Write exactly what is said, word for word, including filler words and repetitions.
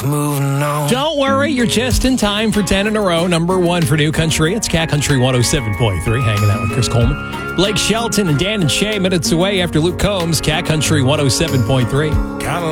moving on. Don't worry, you're just in time for ten in a row. Number one for New Country. It's Cat Country one oh seven point three. Hanging out with Chris Coleman. Blake Shelton and Dan and Shay minutes away after Luke Combs. Cat Country one oh seven point three. Kinda